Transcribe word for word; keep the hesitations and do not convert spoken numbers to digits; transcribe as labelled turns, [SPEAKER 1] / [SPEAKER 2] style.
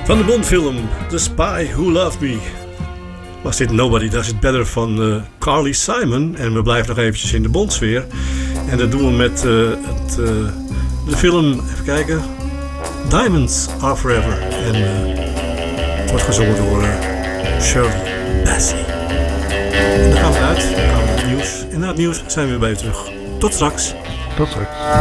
[SPEAKER 1] Van de Bondfilm The Spy Who Loved Me was dit Nobody Does It Better van uh, Carly Simon. En we blijven nog eventjes in de Bondsfeer. En dat doen we met uh, het, uh, de film, even kijken, Diamonds Are Forever. En uh, het wordt gezongen door uh, Shirley Bassey. En dan gaan we eruit, dan gaan we naar het nieuws. En na het nieuws zijn we weer bij u terug. Tot straks.
[SPEAKER 2] Tot straks.